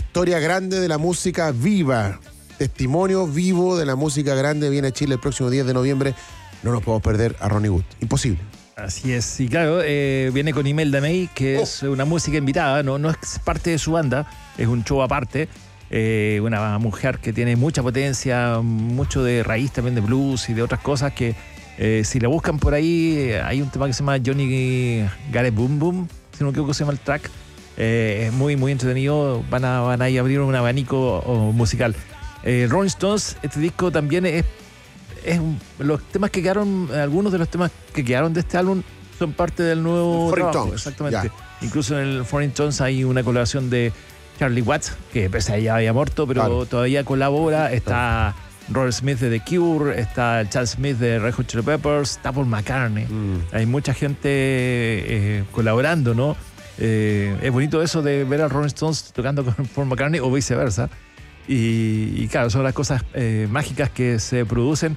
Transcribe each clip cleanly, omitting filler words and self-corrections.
historia grande de la música viva. Testimonio vivo de la música grande. Viene a Chile el próximo 10 de noviembre. No nos podemos perder a Ronnie Wood. Imposible. Así es, y claro, viene con Imelda May, que es una música invitada, no es parte de su banda, es un show aparte. Una mujer que tiene mucha potencia, mucho de raíz también de blues y de otras cosas que si la buscan por ahí, hay un tema que se llama Johnny Got a Boom Boom, si no me equivoco se llama el track. Es muy, muy entretenido, van a ir a abrir un abanico musical. Rolling Stones, este disco también los temas que quedaron, algunos de los temas que quedaron de este álbum son parte del nuevo trabajo. Exactamente. Ya. Incluso en el Foreign Tones hay una colaboración de Charlie Watts, que pese a ya había muerto, pero todavía colabora. Está Robert Smith de The Cure, está Charles Smith de Red Hot Chili Peppers, está Paul McCartney. Hay mucha gente colaborando, ¿no? Es bonito eso de ver a Rolling Stones tocando con Paul McCartney o viceversa. Y claro, son las cosas mágicas que se producen.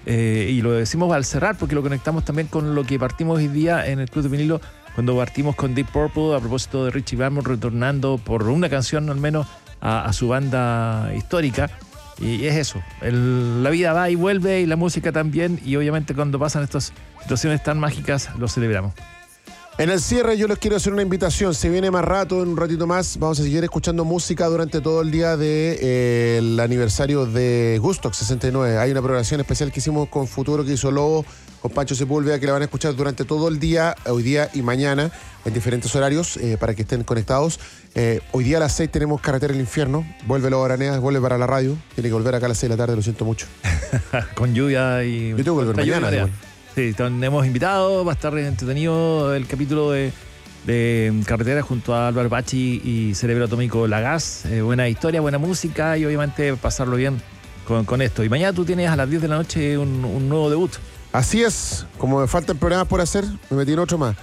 Y lo decimos al cerrar porque lo conectamos también con lo que partimos hoy día en el Club de Vinilo, cuando partimos con Deep Purple a propósito de Richie Blackmore retornando por una canción al menos a su banda histórica. Y es eso, la vida va y vuelve y la música también, y obviamente cuando pasan estas situaciones tan mágicas lo celebramos. En el cierre yo les quiero hacer una invitación. Se viene más rato, en un ratito más vamos a seguir escuchando música durante todo el día del aniversario de Woodstock 69. Hay una programación especial que hicimos con Futuro, que hizo Lobo, con Pancho Sepúlveda, que la van a escuchar durante todo el día, hoy día y mañana, en diferentes horarios, para que estén conectados. Hoy día a las 6 tenemos Carretera del Infierno. Vuelve Lobo Aranea, vuelve para la radio. Tiene que volver acá a las 6 de la tarde, lo siento mucho. Con lluvia y... Yo tengo que volver mañana. Sí, hemos invitado, va a estar entretenido el capítulo de Carretera junto a Álvaro Bachi y Cerebro Atómico Lagaz. Buena historia, buena música y obviamente pasarlo bien con esto. Y mañana tú tienes a las 10 de la noche un nuevo debut. Así es, como me faltan programas por hacer, me metí en otro más.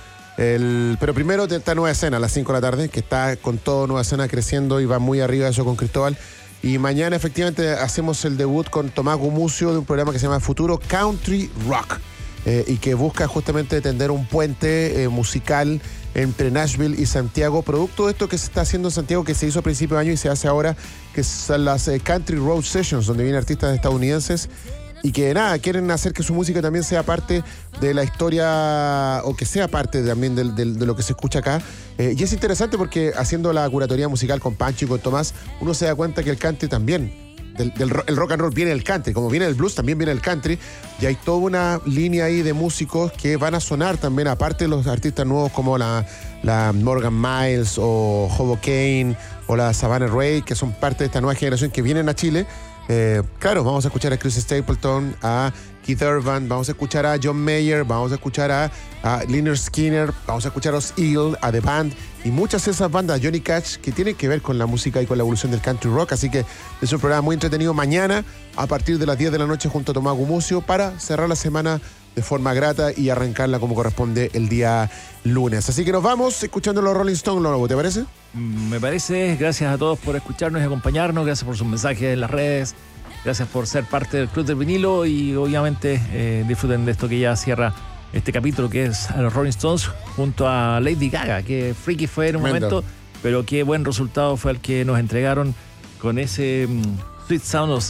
Pero primero está Nueva Escena a las 5 de la tarde, que está con todo Nueva Escena creciendo y va muy arriba eso con Cristóbal. Y mañana efectivamente hacemos el debut con Tomás Gumucio de un programa que se llama Futuro Country Rock. Y que busca justamente tender un puente musical entre Nashville y Santiago, producto de esto que se está haciendo en Santiago, que se hizo a principio de año y se hace ahora, que son las Country Road Sessions, donde vienen artistas estadounidenses y que quieren hacer que su música también sea parte de la historia, o que sea parte también de lo que se escucha acá. Y es interesante porque haciendo la curatoría musical con Pancho y con Tomás, uno se da cuenta que el country también, el rock and roll viene del country, como viene el blues también viene el country, y hay toda una línea ahí de músicos que van a sonar también, aparte de los artistas nuevos como la Morgan Miles o Hobo Kane o la Savannah Ray, que son parte de esta nueva generación que vienen a Chile. Claro, vamos a escuchar a Chris Stapleton, a Keith Urban, vamos a escuchar a John Mayer, vamos a escuchar a Lynyrd Skynyrd, vamos a escuchar a Los Eagles, a The Band y muchas de esas bandas, Johnny Cash, que tienen que ver con la música y con la evolución del country rock. Así que es un programa muy entretenido mañana a partir de las 10 de la noche junto a Tomás Gumucio para cerrar la semana de forma grata y arrancarla como corresponde el día lunes. Así que nos vamos escuchando los Rolling Stones, ¿te parece? Me parece. Gracias a todos por escucharnos y acompañarnos, gracias por sus mensajes en las redes, gracias por ser parte del Club del Vinilo y obviamente disfruten de esto que ya cierra este capítulo, que es a los Rolling Stones junto a Lady Gaga, que freaky fue en un momento, pero qué buen resultado fue el que nos entregaron con ese Sweet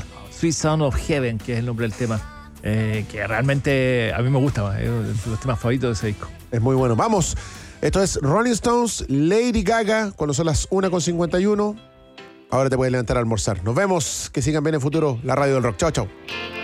Sound of Heaven, que es el nombre del tema, que realmente a mí me gusta, es uno de los temas favoritos de ese disco. Es muy bueno. Vamos, esto es Rolling Stones, Lady Gaga, cuando son las 1:51. Ahora te puedes levantar a almorzar. Nos vemos, que sigan bien en Futuro, la radio del rock. Chao, chao.